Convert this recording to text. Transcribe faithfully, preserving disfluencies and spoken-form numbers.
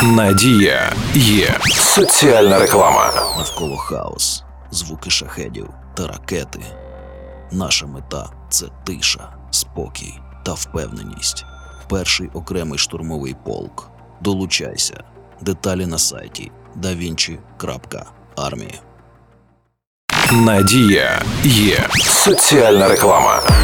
Надія є. Соціальна реклама. Навколо хаос, звуки шахедів та ракети. Наша мета – це тиша, спокій та впевненість. Перший окремий штурмовий полк. Долучайся. Деталі на сайті да вінчі крапка армія. Надія є. Соціальна реклама.